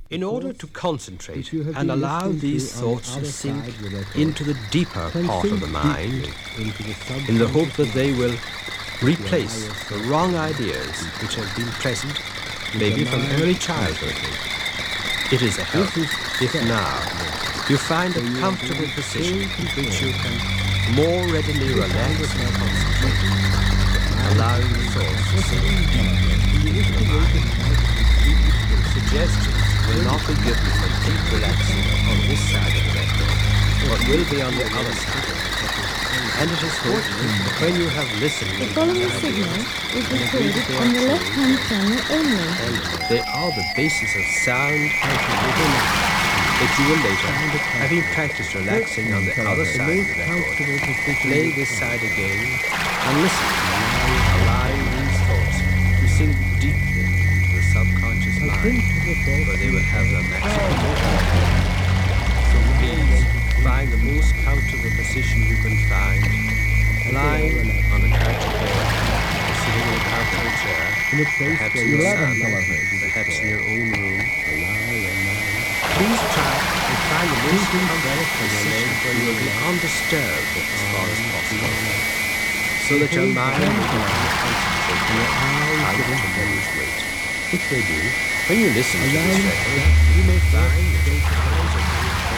In order to concentrate and allow these thoughts to sink into the deeper part of the mind, in the hope that they will replace the wrong ideas which have been present, maybe from early childhood, it is a help if now you find a comfortable position in which you can more readily relax and concentrate, allowing the thoughts to sink deeply into the mind. Suggestions will not be given for deep relaxing on this side of the record, but will be on the other side. And it is hoped that when you have listened the following signal is recorded on the left-hand channel only. They are the basis of sound within it, that you will later, having practiced relaxing on the other side of the record, play this side again and listen, allowing these thoughts to sink deeply into the subconscious mind, where they will have their maximum impact. So please find the most comfortable position you can find, lying on a couch of bed, or sitting in a comfortable chair, perhaps in the sun, perhaps in your own room. Please try and find the most comfortable position where you will be undisturbed as far as possible, so that your mind will be concentrated out of the body's weight. Which they do. When you listen to this record, you may find that your eyes are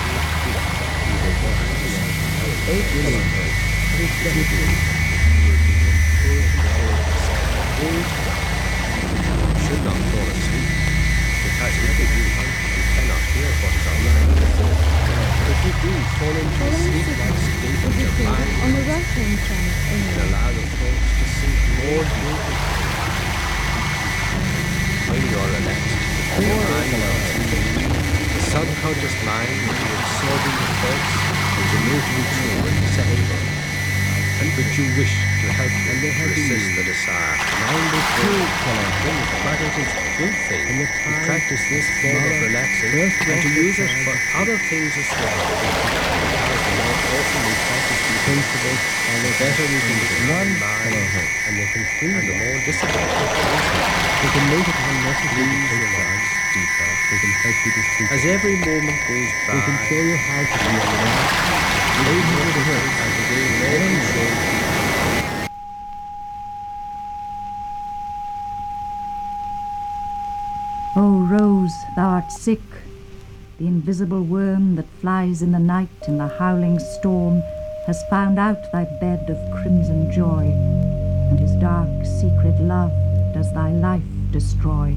should not fall asleep, because if you do, you cannot hear what is on the mind. If you do fall into a sleep-like state of your mind, on the right-hand channel and allow the thoughts to sink more deeply. When you are relaxed, and your mind the subconscious mind will be absorbing the thoughts which are moving through and setting them, and which you wish to help you to resist the desire. Mind is good, but it is a good thing to practice this form of relaxing and to use it for other things as well. Because the more often we practice these principles, the better we can become in mind, and the more disciplined we can make it unnecessary to relax deeper. We can help you to sleep. As every moment goes by, we can show you how to be relaxed, later to work, and to gain more control. O Rose, thou art sick. The invisible worm that flies in the night in the howling storm has found out thy bed of crimson joy, and his dark secret love does thy life destroy.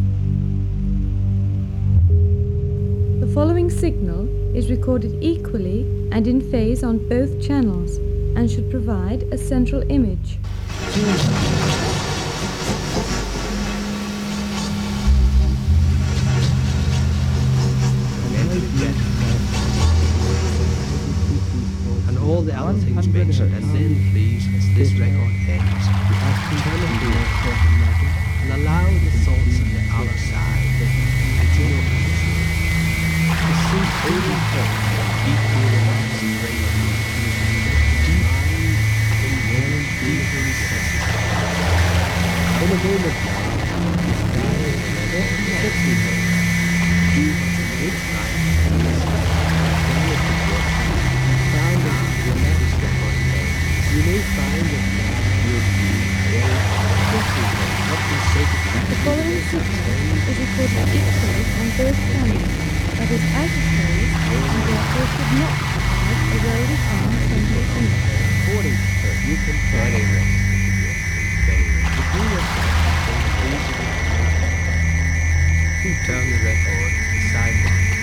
The following signal is recorded equally and in phase on both channels and should provide a central image. And all the other things mentioned, and then please, as this record ends, turn them inward and allow the thoughts on the other side at your control to sink over deeply relaxed deep recesses. In a moment now, you may find that now you'll be The following signal is recorded equally on both channels, but is out of phase and therefore should not provide a well-defined central image. According to her, you can very well. Turn the record sideways.